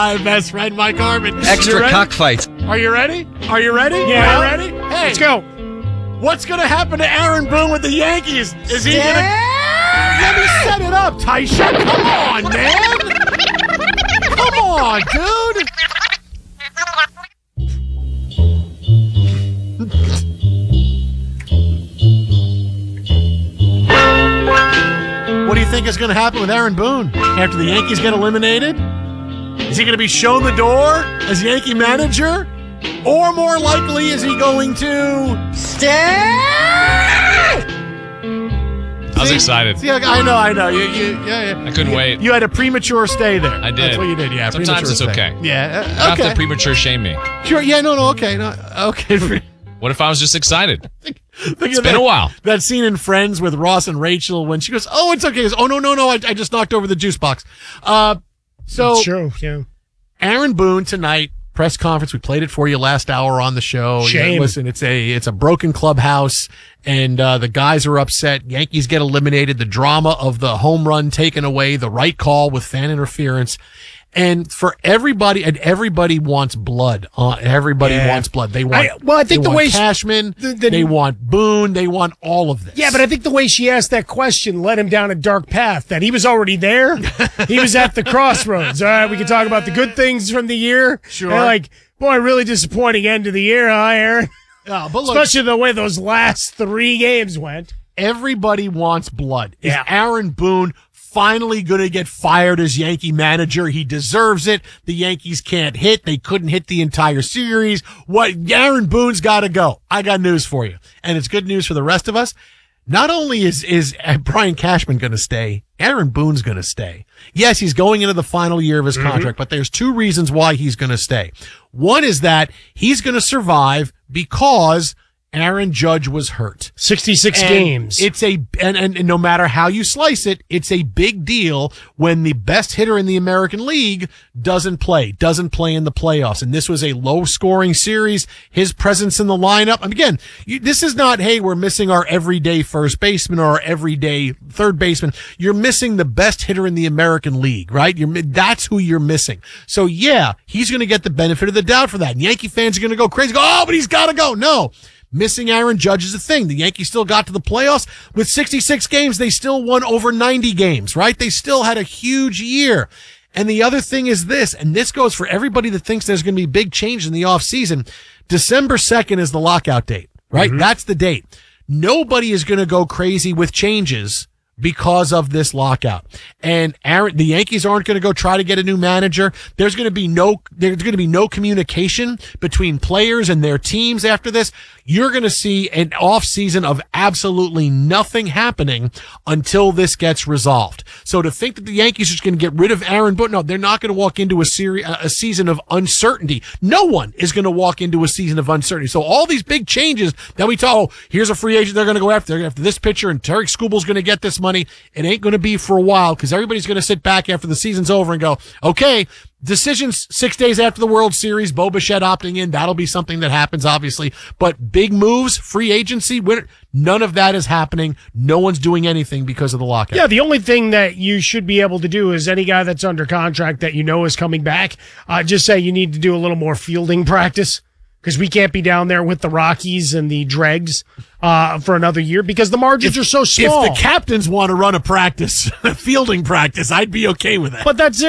my best friend, Mike Harmon. Extra cockfights. Are you ready? Are you ready? Yeah. Are you ready? Hey, Let's go. what's going to happen to Aaron Boone with the Yankees? Is he going to... Let me set it up, Taisha. Come on, man. Come on, dude. What do you think is going to happen with Aaron Boone after the Yankees get eliminated? Is he going to be shown the door as Yankee manager? Or more likely, is he going to stay? I was excited. See, I know. Yeah. I couldn't wait. You had a premature stay there. I did. That's what you did, yeah. Sometimes it's premature stay. okay. Yeah, You don't okay. have to premature shame me. Sure, yeah, no, okay. No, okay. What if I was just excited? It's been a while. That scene in Friends with Ross and Rachel when she goes, "Oh, it's okay." He goes, "Oh, no, I just knocked over the juice box." So It's true, yeah. Aaron Boone tonight, press conference. We played it for you last hour on the show. Shame. Yeah, listen, it's a broken clubhouse, and the guys are upset. Yankees get eliminated. The drama of the home run taken away, the right call with fan interference. And for everybody, and everybody wants blood. Everybody wants blood. They want. I think the way Cashman, they want Boone, they want all of this. Yeah, but I think the way she asked that question led him down a dark path. That he was already there. He was at the crossroads. All right, we can talk about the good things from the year. Sure. And like, boy, really disappointing end to the year, huh, Aaron? But look, Especially the way those last 3 games went. everybody wants blood. Is Yeah. Aaron Boone finally going to get fired as Yankee manager? He deserves it. The Yankees can't hit. They couldn't hit the entire series. Aaron Boone's got to go. I got news for you. And it's good news for the rest of us. Not only is Brian Cashman going to stay, Aaron Boone's going to stay. Yes, he's going into the final year of his contract, but there's 2 reasons why he's going to stay. One is that he's going to survive because Aaron Judge was hurt. 66 games. It's and no matter how you slice it, it's a big deal when the best hitter in the American League doesn't play in the playoffs. And this was a low scoring series. His presence in the lineup. And again, this is not, hey, we're missing our everyday first baseman or our everyday third baseman. You're missing the best hitter in the American League, right? That's who you're missing. So yeah, he's going to get the benefit of the doubt for that. And Yankee fans are going to go crazy. Oh, but he's got to go. No. Missing Aaron Judge is a thing. The Yankees still got to the playoffs. With 66 games, they still won over 90 games, right? They still had a huge year. And the other thing is this, and this goes for everybody that thinks there's going to be big change in the offseason. December 2nd is the lockout date, right? Mm-hmm. That's the date. Nobody is going to go crazy with changes because of this lockout. And the Yankees aren't going to go try to get a new manager. There's going to be no communication between players and their teams after this. You're going to see an off season of absolutely nothing happening until this gets resolved. So to think that the Yankees are just going to get rid of Aaron Boone, no, they're not going to walk into a season of uncertainty. No one is going to walk into a season of uncertainty. So all these big changes that we talk, here's a free agent they're going to go after. They're going after this pitcher, and Tarek Skubal's going to get this money. It ain't going to be for a while because everybody's going to sit back after the season's over and go, okay, decisions 6 days after the World Series, Bo Bichette opting in. That'll be something that happens, obviously. But big moves, free agency, none of that is happening. No one's doing anything because of the lockout. Yeah, the only thing that you should be able to do is any guy that's under contract that you know is coming back, just say you need to do a little more fielding practice. Because we can't be down there with the Rockies and the Dregs for another year because the margins are so small. If the captains want to run a practice, a fielding practice, I'd be okay with that. But that's it.